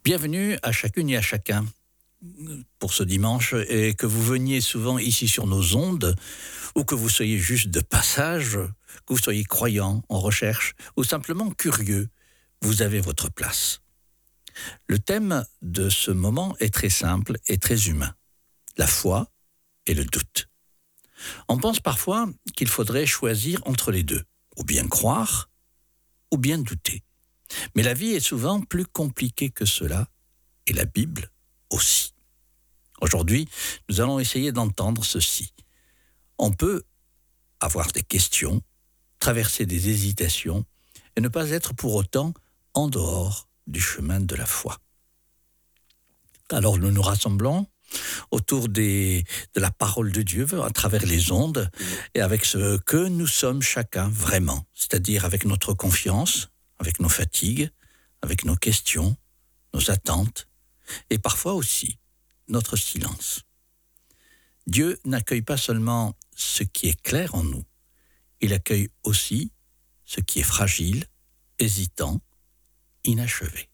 Bienvenue à chacune et à chacun pour ce dimanche, et que vous veniez souvent ici sur nos ondes, ou que vous soyez juste de passage, que vous soyez croyant, en recherche, ou simplement curieux, vous avez votre place. Le thème de ce moment est très simple et très humain, la foi et le doute. On pense parfois qu'il faudrait choisir entre les deux, ou bien croire, ou bien douter. Mais la vie est souvent plus compliquée que cela, et la Bible aussi. Aujourd'hui, nous allons essayer d'entendre ceci. On peut avoir des questions, traverser des hésitations, et ne pas être pour autant en dehors du chemin de la foi. Alors nous nous rassemblons autour de la parole de Dieu à travers les ondes, et avec ce que nous sommes chacun vraiment, c'est-à-dire avec notre confiance, avec nos fatigues, avec nos questions, nos attentes, et parfois aussi notre silence. Dieu n'accueille pas seulement ce qui est clair en nous, il accueille aussi ce qui est fragile, hésitant, inachevé.